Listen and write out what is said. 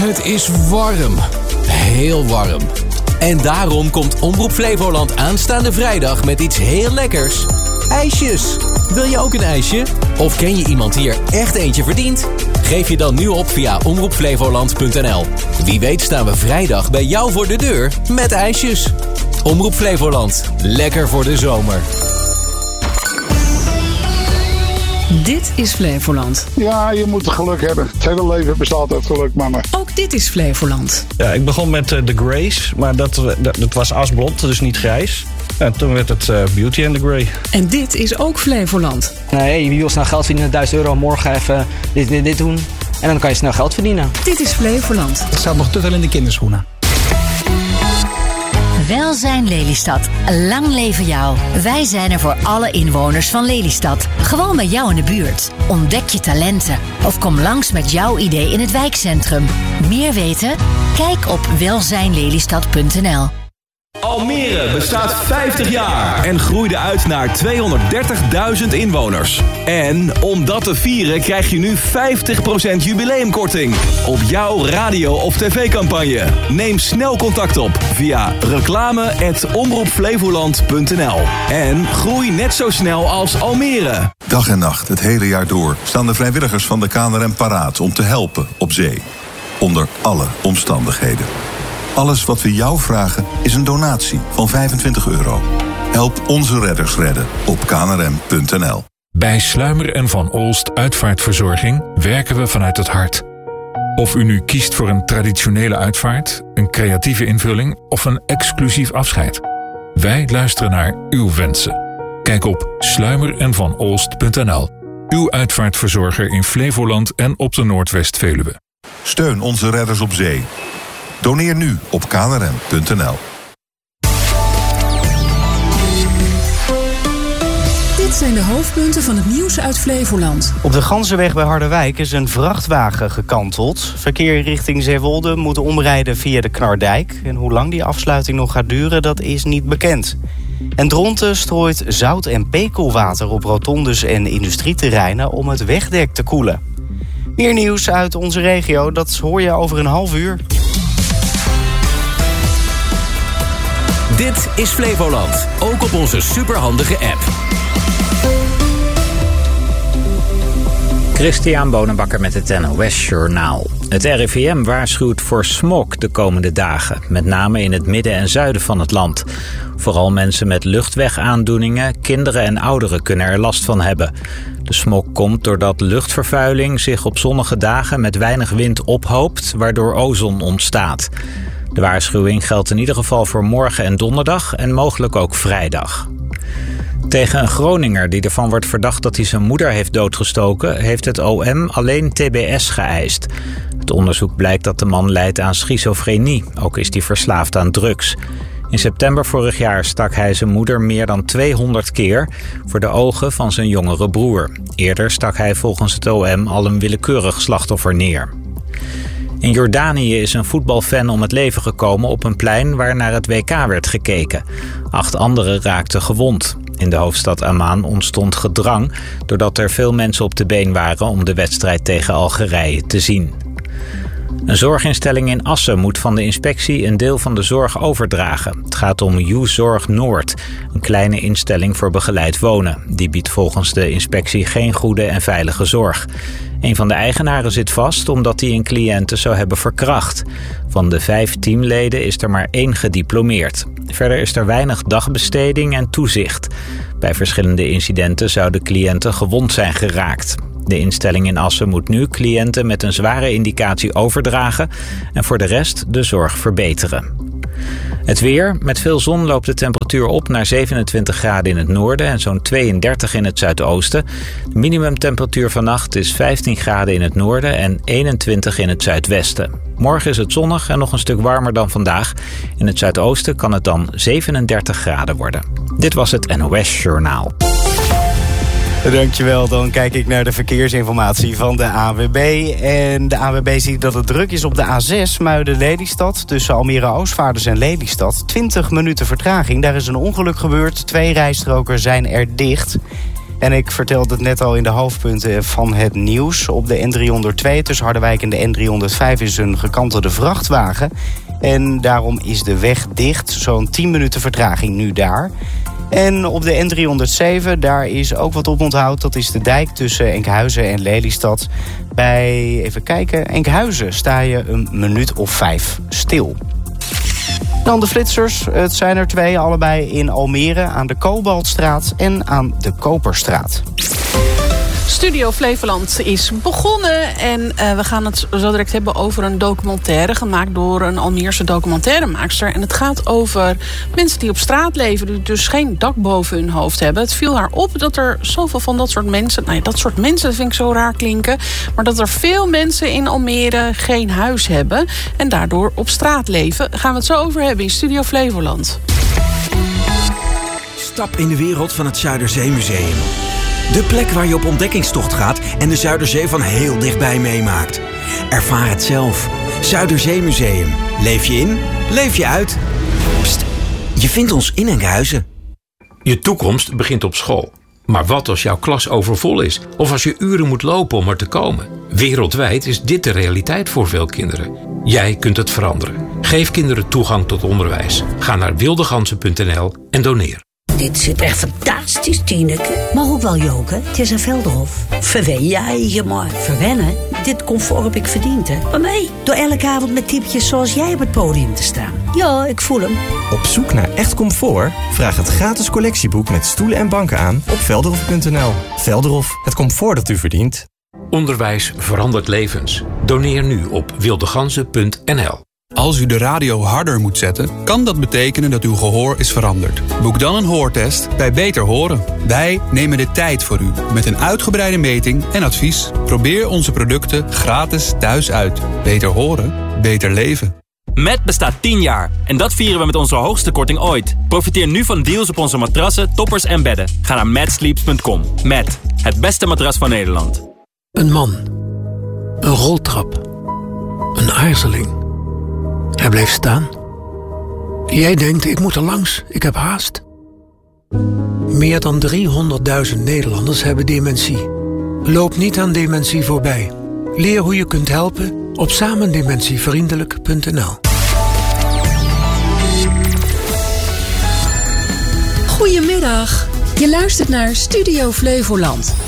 Het is warm. Heel warm. En daarom komt Omroep Flevoland aanstaande vrijdag met iets heel lekkers. IJsjes. Wil je ook een ijsje? Of ken je iemand die er echt eentje verdient? Geef je dan nu op via omroepflevoland.nl. Wie weet staan we vrijdag bij jou voor de deur met ijsjes. Omroep Flevoland. Lekker voor de zomer. Dit is Flevoland. Ja, je moet geluk hebben. Het hele leven bestaat uit geluk, mama. Ook dit is Flevoland. Ja, ik begon met The Grace, maar dat was asblond, dus niet grijs. En toen werd het Beauty and the Grey. En dit is ook Flevoland. Nee, je wil snel geld verdienen, €1000, morgen even dit doen. En dan kan je snel geld verdienen. Dit is Flevoland. Het staat nog te veel in de kinderschoenen. Welzijn Lelystad. Lang leven jou. Wij zijn er voor alle inwoners van Lelystad. Gewoon bij jou in de buurt. Ontdek je talenten. Of kom langs met jouw idee in het wijkcentrum. Meer weten? Kijk op welzijnlelystad.nl. Almere bestaat 50 jaar en groeide uit naar 230.000 inwoners. En om dat te vieren krijg je nu 50% jubileumkorting op jouw radio- of tv-campagne. Neem snel contact op via reclame@omroepflevoland.nl. En groei net zo snel als Almere. Dag en nacht, het hele jaar door, staan de vrijwilligers van de KNRM paraat om te helpen op zee. Onder alle omstandigheden. Alles wat we jou vragen is een donatie van €25. Help onze redders redden op knrm.nl. Bij Sluimer en Van Olst Uitvaartverzorging werken we vanuit het hart. Of u nu kiest voor een traditionele uitvaart, een creatieve invulling of een exclusief afscheid. Wij luisteren naar uw wensen. Kijk op sluimerenvanolst.nl. Uw uitvaartverzorger in Flevoland en op de Noordwest-Veluwe. Steun onze redders op zee. Doneer nu op knrm.nl. Dit zijn de hoofdpunten van het nieuws uit Flevoland. Op de Ganzenweg bij Harderwijk is een vrachtwagen gekanteld. Verkeer richting Zeewolde moet omrijden via de Knardijk. En hoe lang die afsluiting nog gaat duren, dat is niet bekend. En Dronten strooit zout- en pekelwater op rotondes en industrieterreinen om het wegdek te koelen. Meer nieuws uit onze regio, dat hoor je over een half uur. Dit is Flevoland, ook op onze superhandige app. Christian Bonenbakker met het NOS Journaal. Het RIVM waarschuwt voor smog de komende dagen, met name in het midden en zuiden van het land. Vooral mensen met luchtwegaandoeningen, kinderen en ouderen kunnen er last van hebben. De smog komt doordat luchtvervuiling zich op zonnige dagen met weinig wind ophoopt, waardoor ozon ontstaat. De waarschuwing geldt in ieder geval voor morgen en donderdag en mogelijk ook vrijdag. Tegen een Groninger die ervan wordt verdacht dat hij zijn moeder heeft doodgestoken, heeft het OM alleen TBS geëist. Het onderzoek blijkt dat de man lijdt aan schizofrenie, ook is hij verslaafd aan drugs. In september vorig jaar stak hij zijn moeder meer dan 200 keer voor de ogen van zijn jongere broer. Eerder stak hij volgens het OM al een willekeurig slachtoffer neer. In Jordanië is een voetbalfan om het leven gekomen op een plein waar naar het WK werd gekeken. 8 anderen raakten gewond. In de hoofdstad Amman ontstond gedrang doordat er veel mensen op de been waren om de wedstrijd tegen Algerije te zien. Een zorginstelling in Assen moet van de inspectie een deel van de zorg overdragen. Het gaat om U-Zorg Noord, een kleine instelling voor begeleid wonen. Die biedt volgens de inspectie geen goede en veilige zorg. Een van de eigenaren zit vast omdat hij een cliënte zou hebben verkracht. Van de 5 teamleden is er maar 1 gediplomeerd. Verder is er weinig dagbesteding en toezicht. Bij verschillende incidenten zouden cliënten gewond zijn geraakt. De instelling in Assen moet nu cliënten met een zware indicatie overdragen en voor de rest de zorg verbeteren. Het weer. Met veel zon loopt de temperatuur op naar 27 graden in het noorden en zo'n 32 in het zuidoosten. De minimumtemperatuur vannacht is 15 graden in het noorden en 21 in het zuidwesten. Morgen is het zonnig en nog een stuk warmer dan vandaag. In het zuidoosten kan het dan 37 graden worden. Dit was het NOS Journaal. Dankjewel, dan kijk ik naar de verkeersinformatie van de ANWB. En de ANWB ziet dat het druk is op de A6 Muiden-Lelystad. Tussen Almere-Oostvaarders en Lelystad. 20 minuten vertraging, daar is een ongeluk gebeurd. 2 rijstroken zijn er dicht. En ik vertelde het net al in de hoofdpunten van het nieuws. Op de N302 tussen Harderwijk en de N305 is een gekantelde vrachtwagen. En daarom is de weg dicht. Zo'n 10 minuten vertraging nu daar. En op de N307, daar is ook wat oponthoud. Dat is de dijk tussen Enkhuizen en Lelystad. Bij, even kijken, Enkhuizen sta je een minuut of 5 stil. Dan de flitsers, het zijn er 2, allebei in Almere, aan de Kobaltstraat en aan de Koperstraat. Studio Flevoland is begonnen en we gaan het zo direct hebben over een documentaire gemaakt door een Almeerse documentairemaakster. En het gaat over mensen die op straat leven, die dus geen dak boven hun hoofd hebben. Het viel haar op dat er zoveel van dat soort mensen, dat soort mensen vind ik zo raar klinken, maar dat er veel mensen in Almere geen huis hebben en daardoor op straat leven. Daar gaan we het zo over hebben in Studio Flevoland. Stap in de wereld van het Zuiderzeemuseum. De plek waar je op ontdekkingstocht gaat en de Zuiderzee van heel dichtbij meemaakt. Ervaar het zelf. Zuiderzeemuseum. Leef je in, leef je uit. Pst, je vindt ons in Enkhuizen. Je toekomst begint op school. Maar wat als jouw klas overvol is? Of als je uren moet lopen om er te komen? Wereldwijd is dit de realiteit voor veel kinderen. Jij kunt het veranderen. Geef kinderen toegang tot onderwijs. Ga naar wildegansen.nl en doneer. Dit zit echt fantastisch, Tineke. Maar ook wel, Joke. Het is een Velderhof. Verwen je maar. Verwennen? Dit comfort heb ik verdiend, hè. Maar nee, door elke avond met typjes zoals jij op het podium te staan. Ja, ik voel hem. Op zoek naar echt comfort? Vraag het gratis collectieboek met stoelen en banken aan op velderhof.nl. Velderhof, het comfort dat u verdient. Onderwijs verandert levens. Doneer nu op wildegansen.nl. Als u de radio harder moet zetten, kan dat betekenen dat uw gehoor is veranderd. Boek dan een hoortest bij Beter Horen. Wij nemen de tijd voor u met een uitgebreide meting en advies. Probeer onze producten gratis thuis uit. Beter horen, beter leven. Met bestaat 10 jaar en dat vieren we met onze hoogste korting ooit. Profiteer nu van deals op onze matrassen, toppers en bedden. Ga naar matsleeps.com. Met het beste matras van Nederland. Een man. Een roltrap. Een aarzeling. Hij bleef staan. Jij denkt, ik moet er langs, ik heb haast. Meer dan 300.000 Nederlanders hebben dementie. Loop niet aan dementie voorbij. Leer hoe je kunt helpen op samendementievriendelijk.nl. Goedemiddag. Je luistert naar Studio Flevoland.